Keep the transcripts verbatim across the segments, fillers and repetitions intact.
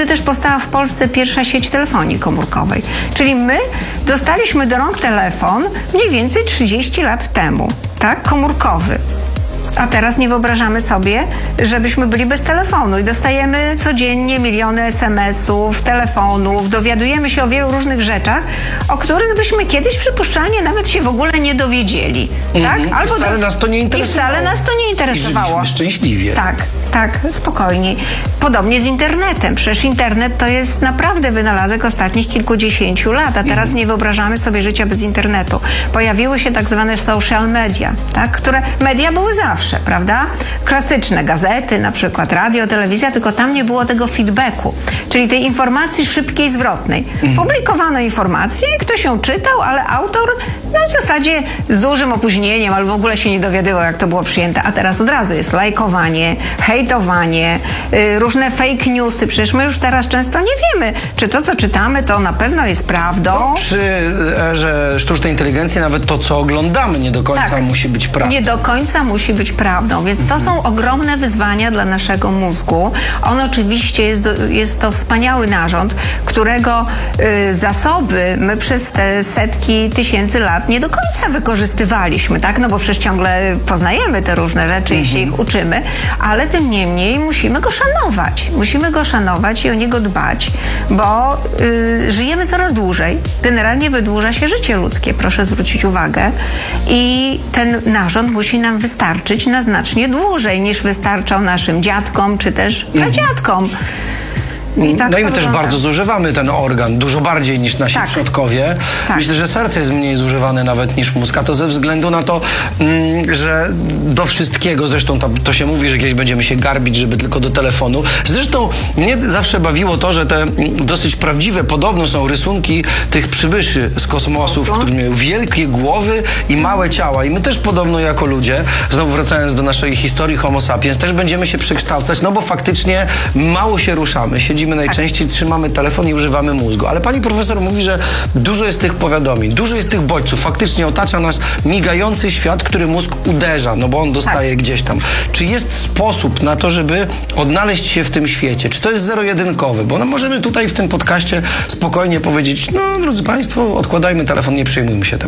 wtedy też powstała w Polsce pierwsza sieć telefonii komórkowej. Czyli my dostaliśmy do rąk telefon mniej więcej trzydzieści lat temu, tak? Komórkowy. A teraz nie wyobrażamy sobie, żebyśmy byli bez telefonu i dostajemy codziennie miliony es em esów, telefonów, dowiadujemy się o wielu różnych rzeczach, o których byśmy kiedyś przypuszczalnie nawet się w ogóle nie dowiedzieli. Mm-hmm. Tak? Albo I wcale do... nas to nie interesowało. I wcale nas to nie interesowało. I żyliśmy szczęśliwie. Tak, tak, spokojnie. Podobnie z internetem. Przecież internet to jest naprawdę wynalazek ostatnich kilkudziesięciu lat, a teraz mm-hmm. nie wyobrażamy sobie życia bez internetu. Pojawiły się tak zwane social media, tak? Które media były zawsze. Prawda? Klasyczne gazety, na przykład radio, telewizja, tylko tam nie było tego feedbacku, czyli tej informacji szybkiej, zwrotnej. Mhm. Publikowano informację, ktoś ją czytał, ale autor no w zasadzie z dużym opóźnieniem, albo w ogóle się nie dowiadywał, jak to było przyjęte, a teraz od razu jest lajkowanie, hejtowanie, yy, różne fake newsy. Przecież my już teraz często nie wiemy, czy to, co czytamy, to na pewno jest prawdą. No, przy erze sztucznej inteligencji nawet to, co oglądamy, nie do końca tak, musi być prawdą. Nie do końca musi być prawdą, więc to są ogromne wyzwania dla naszego mózgu. On oczywiście jest, jest to wspaniały narząd, którego y, zasoby my przez te setki tysięcy lat nie do końca wykorzystywaliśmy, tak? No bo przecież ciągle poznajemy te różne rzeczy i się ich uczymy, ale tym niemniej musimy go szanować. Musimy go szanować i o niego dbać, bo y, żyjemy coraz dłużej. Generalnie wydłuża się życie ludzkie, proszę zwrócić uwagę. I ten narząd musi nam wystarczyć na znacznie dłużej niż wystarczał naszym dziadkom czy też pradziadkom. I tak no i my też wygląda. bardzo zużywamy ten organ, dużo bardziej niż nasi tak. przodkowie. Tak. Myślę, że serce jest mniej zużywane nawet niż mózg, a to ze względu na to, mm, że do wszystkiego, zresztą to, to się mówi, że kiedyś będziemy się garbić, żeby tylko do telefonu. Zresztą mnie zawsze bawiło to, że te dosyć prawdziwe, podobno są rysunki tych przybyszy z kosmosu, którzy mieli wielkie głowy i małe ciała. I my też podobno jako ludzie, znowu wracając do naszej historii Homo sapiens, też będziemy się przekształcać, no bo faktycznie mało się ruszamy. Siedzimy najczęściej, tak. trzymamy telefon i używamy mózgu. Ale pani profesor mówi, że dużo jest tych powiadomień, dużo jest tych bodźców. Faktycznie otacza nas migający świat, który mózg uderza, no bo on dostaje tak. gdzieś tam. Czy jest sposób na to, żeby odnaleźć się w tym świecie? Czy to jest zero-jedynkowe? Bo no możemy tutaj w tym podcaście spokojnie powiedzieć, no drodzy państwo, odkładajmy telefon, nie przejmujmy się tym.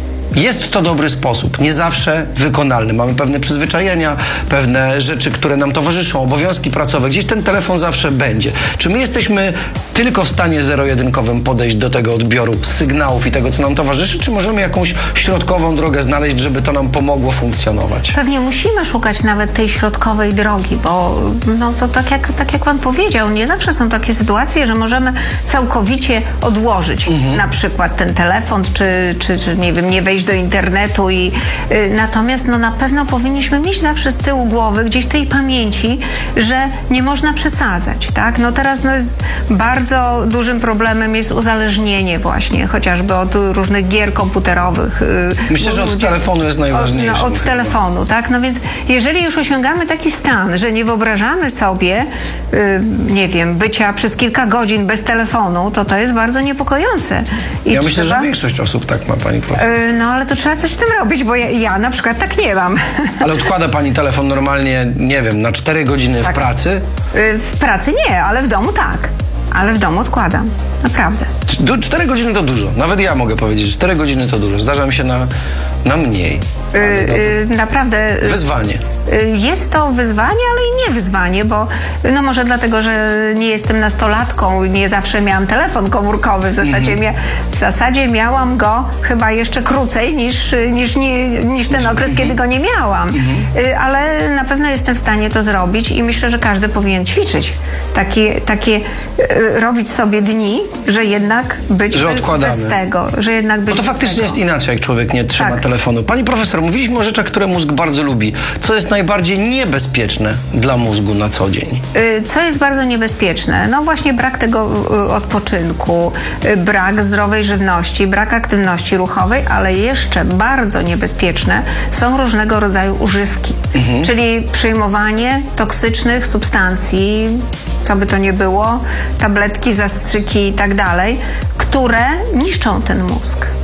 Jest to dobry sposób, nie zawsze wykonalny. Mamy pewne przyzwyczajenia, pewne rzeczy, które nam towarzyszą, obowiązki pracowe. Gdzieś ten telefon zawsze będzie. Czy my jesteśmy tylko w stanie zero-jedynkowym podejść do tego odbioru sygnałów i tego, co nam towarzyszy, czy możemy jakąś środkową drogę znaleźć, żeby to nam pomogło funkcjonować? Pewnie musimy szukać nawet tej środkowej drogi, bo no to tak jak, tak jak pan powiedział, nie zawsze są takie sytuacje, że możemy całkowicie odłożyć mhm. na przykład ten telefon, czy, czy, czy nie wiem, nie wejść do internetu i y, natomiast no na pewno powinniśmy mieć zawsze z tyłu głowy gdzieś tej pamięci, że nie można przesadzać, tak? No teraz no jest bardzo dużym problemem jest uzależnienie właśnie, chociażby od różnych gier komputerowych. Y, Myślę, że od ludzie, telefonu jest najważniejsze. Od, no, od telefonu, tak? No więc jeżeli już osiągamy taki stan, że nie wyobrażamy sobie y, nie wiem, bycia przez kilka godzin bez telefonu, to to jest bardzo niepokojące. I ja trzeba... myślę, że większość osób tak ma, pani profesor. Y, no ale to trzeba coś w tym robić, bo ja, ja na przykład tak nie mam. Ale odkłada pani telefon normalnie, nie wiem, na cztery godziny tak. w pracy? Y, w pracy nie, ale w domu tak. Ale w domu odkładam. Naprawdę. Do cztery godziny to dużo. Nawet ja mogę powiedzieć, że cztery godziny to dużo. Zdarza mi się na, na mniej. Yy, yy, naprawdę. Wyzwanie. Yy, jest to wyzwanie, ale i nie wyzwanie, bo no może dlatego, że nie jestem nastolatką, nie zawsze miałam telefon komórkowy. W zasadzie, mm-hmm. mia, w zasadzie miałam go chyba jeszcze krócej niż, niż, nie, niż ten okres, mm-hmm. kiedy go nie miałam. Mm-hmm. Yy, ale na pewno jestem w stanie to zrobić i myślę, że każdy powinien ćwiczyć. Takie, takie yy, robić sobie dni, że jednak być że odkładamy. bez tego. Że jednak być no to faktycznie tego. jest inaczej, jak człowiek nie trzyma tak. telefonu. Pani profesor, mówiliśmy o rzeczach, które mózg bardzo lubi. Co jest najbardziej niebezpieczne dla mózgu na co dzień? Co jest bardzo niebezpieczne? No właśnie brak tego odpoczynku, brak zdrowej żywności, brak aktywności ruchowej, ale jeszcze bardzo niebezpieczne są różnego rodzaju używki. Mhm. Czyli przyjmowanie toksycznych substancji, co by to nie było, tabletki, zastrzyki i tak dalej, które niszczą ten mózg.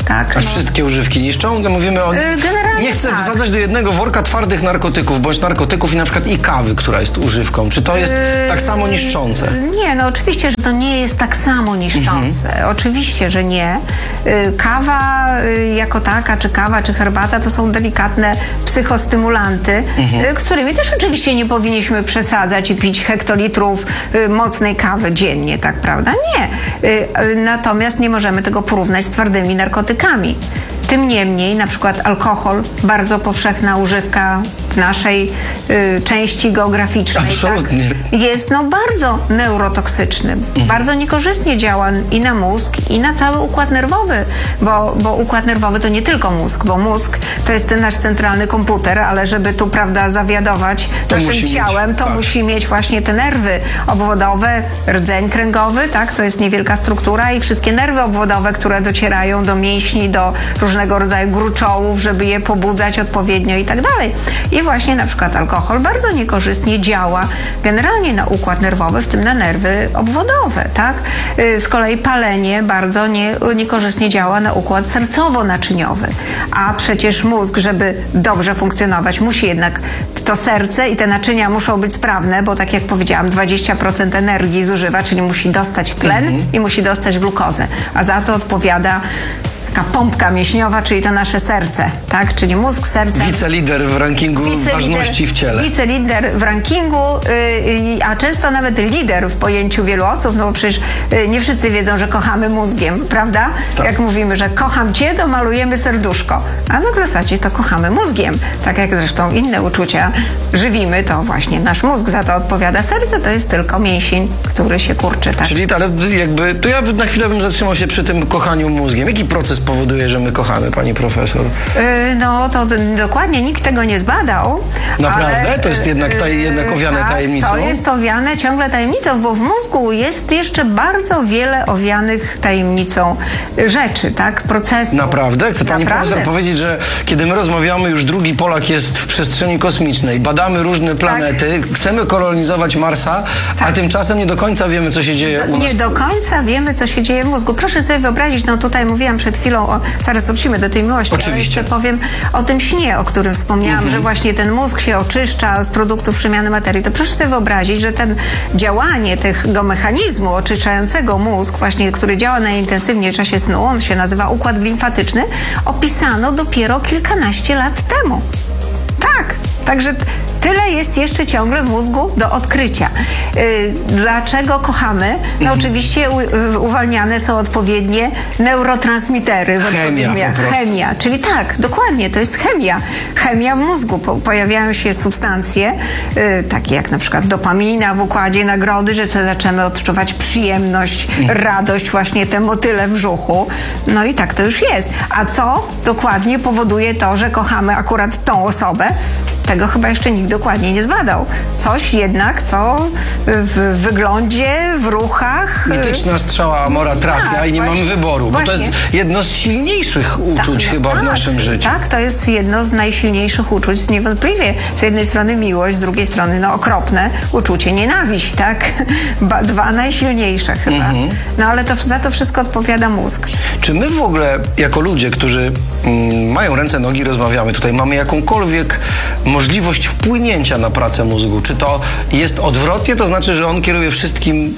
tak? Aż No. wszystkie używki niszczą? No mówimy o... Yy, generalnie Nie chcę tak. wsadzać do jednego worka twardych narkotyków, bądź narkotyków i na przykład i kawy, która jest używką. Czy to jest Yy, tak samo niszczące? Nie, no oczywiście, że to nie jest tak samo niszczące. Mhm. Oczywiście, że nie. Y, Kawa y, jako taka, czy kawa, czy herbata to są delikatne psychostymulanty, Mhm. y, którymi też oczywiście nie powinniśmy przesadzać i pić hektolitrów y, mocnej kawy dziennie, tak prawda? Nie. Y, y, Natomiast nie możemy tego porównać z twardymi narkotykami. Tym niemniej, na przykład alkohol, bardzo powszechna używka w naszej y, części geograficznej, Absolutnie. tak, jest no bardzo neurotoksyczny. Mhm. Bardzo niekorzystnie działa i na mózg, i na cały układ nerwowy, bo, bo układ nerwowy to nie tylko mózg, bo mózg to jest ten nasz centralny komputer, ale żeby tu, prawda, zawiadować To naszym musi mieć, ciałem, to tak. musi mieć właśnie te nerwy obwodowe, rdzeń kręgowy, tak, to jest niewielka struktura i wszystkie nerwy obwodowe, które docierają do mięśni, do różnego rodzaju gruczołów, żeby je pobudzać odpowiednio i tak dalej. I właśnie na przykład alkohol bardzo niekorzystnie działa generalnie na układ nerwowy, w tym na nerwy obwodowe, tak? Y, Z kolei palenie bardzo nie, niekorzystnie działa na układ sercowo-naczyniowy. A przecież mózg, żeby dobrze funkcjonować, musi jednak to serce i te naczynia muszą być sprawne, bo tak jak powiedziałam, dwadzieścia procent energii zużywa, czyli musi dostać tlen Mhm. i musi dostać glukozę. A za to odpowiada taka pompka mięśniowa, czyli to nasze serce, tak? Czyli mózg, serce. Wicelider w rankingu Wicelider- ważności w ciele. Wicelider w rankingu, yy, a często nawet lider w pojęciu wielu osób, no bo przecież yy, nie wszyscy wiedzą, że kochamy mózgiem, prawda? Tak. Jak mówimy, że kocham cię, to malujemy serduszko. A no w zasadzie to kochamy mózgiem. Tak jak zresztą inne uczucia żywimy, to właśnie nasz mózg za to odpowiada. Serce to jest tylko mięsień, który się kurczy, tak? Czyli, ale jakby, to ja na chwilę bym zatrzymał się przy tym kochaniu mózgiem. Jaki proces powoduje, że my kochamy, pani profesor? Yy, no to d- dokładnie nikt tego nie zbadał. Naprawdę? Ale, To jest jednak taj- jednak owiane tak, tajemnicą? To jest owiane ciągle tajemnicą, bo w mózgu jest jeszcze bardzo wiele owianych tajemnicą rzeczy, tak? Procesów. Naprawdę? Chce pani Naprawdę. profesor powiedzieć, że kiedy my rozmawiamy, już drugi Polak jest w przestrzeni kosmicznej, badamy różne planety, chcemy kolonizować Marsa, a Tak. tymczasem nie do końca wiemy, co się dzieje u nas. Nie do końca wiemy, co się dzieje w mózgu. Proszę sobie wyobrazić, no tutaj mówiłam przed chwilą, o, zaraz wrócimy do tej miłości, Oczywiście. ale jeszcze powiem o tym śnie, o którym wspomniałam, Mhm. że właśnie ten mózg się oczyszcza z produktów przemiany materii. To proszę sobie wyobrazić, że ten działanie tego mechanizmu oczyszczającego mózg, właśnie, który działa najintensywniej w czasie snu, on się nazywa układ limfatyczny, opisano dopiero kilkanaście lat temu. Tak, także t- tyle jest jeszcze ciągle w mózgu do odkrycia. Yy, dlaczego kochamy? No oczywiście u, y, uwalniane są odpowiednie neurotransmitery. w Chemia odpowiednich- po prostu. Chemia, czyli tak, dokładnie, to jest chemia. Chemia w mózgu. Po, pojawiają się substancje, y, takie jak na przykład dopamina w układzie nagrody, że zaczynamy odczuwać przyjemność, radość, właśnie te motyle w brzuchu. No i tak to już jest. A co dokładnie powoduje to, że kochamy akurat tą osobę? Tego chyba jeszcze nikt dokładnie nie zbadał. Coś jednak, co w wyglądzie, w ruchach... Mityczna strzała Amora trafia Tak, i nie właśnie, mamy wyboru, bo to właśnie. jest jedno z silniejszych uczuć Tak, chyba w tak, naszym życiu. Tak, to jest jedno z najsilniejszych uczuć, niewątpliwie. Z jednej strony miłość, z drugiej strony no okropne uczucie nienawiść, tak? Ba, dwa najsilniejsze chyba. Mhm. No ale to, za to wszystko odpowiada mózg. Czy my w ogóle, jako ludzie, którzy mm, mają ręce, nogi, rozmawiamy tutaj, mamy jakąkolwiek możliwość wpłynięcia na pracę mózgu? Czy to jest odwrotnie? To znaczy, że on kieruje wszystkim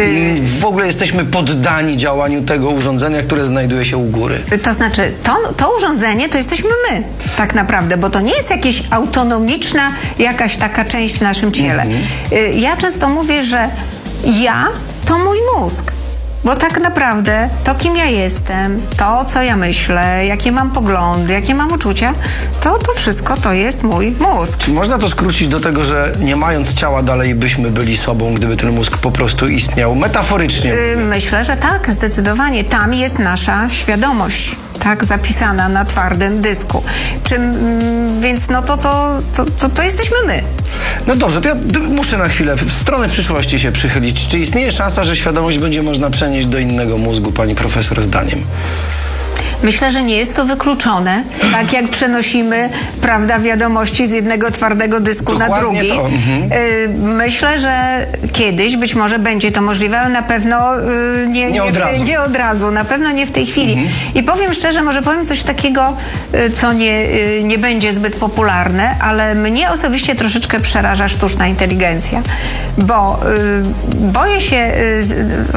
i w ogóle jesteśmy poddani działaniu tego urządzenia, które znajduje się u góry? To znaczy, to, to urządzenie to jesteśmy my, tak naprawdę, bo to nie jest jakaś autonomiczna jakaś taka część w naszym ciele. Y, Ja często mówię, że ja to mój mózg. Bo tak naprawdę to, kim ja jestem, to, co ja myślę, jakie mam poglądy, jakie mam uczucia, to to wszystko to jest mój mózg. Czy można to skrócić do tego, że nie mając ciała dalej byśmy byli sobą, gdyby ten mózg po prostu istniał? Metaforycznie. Y, Myślę, że tak, zdecydowanie. Tam jest nasza świadomość, tak, zapisana na twardym dysku. Czym, mm, więc no to, to, to, to, to jesteśmy my. No dobrze, to ja d- muszę na chwilę w stronę przyszłości się przychylić. Czy istnieje szansa, że świadomość będzie można przenieść do innego mózgu, pani profesor, zdaniem? Myślę, że nie jest to wykluczone, tak jak przenosimy, prawda, wiadomości z jednego twardego dysku na Dokładnie drugi. to, mhm. Y, Myślę, że kiedyś być może będzie to możliwe, ale na pewno y, nie, Nie od w- razu. nie od razu, na pewno nie w tej chwili. I powiem szczerze, może powiem coś takiego, y, co nie, y, nie będzie zbyt popularne, ale mnie osobiście troszeczkę przeraża sztuczna inteligencja, bo y, boję się y, z-